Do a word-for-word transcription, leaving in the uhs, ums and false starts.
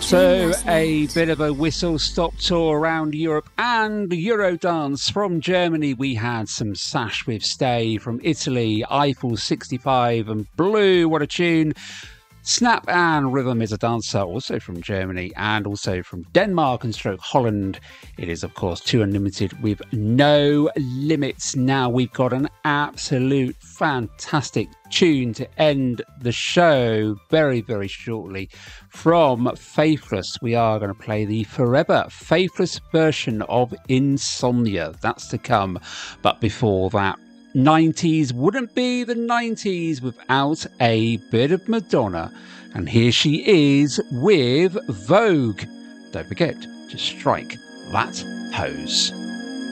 So a bit of a whistle-stop tour around Europe and Eurodance. From Germany, we had some Sash with Stay. From Italy, Eiffel sixty-five and Blue. What a tune. Snap and Rhythm is a Dancer, also from Germany, and also from Denmark and stroke Holland. It is, of course, Two Unlimited with No Limits. Now we've got an absolute fantastic tune to end the show very, very shortly. From Faithless, we are going to play the Forever Faithless version of Insomnia. That's to come. But before that, nineties wouldn't be the nineties without a bit of Madonna. And here she is with Vogue. Don't forget to strike that pose.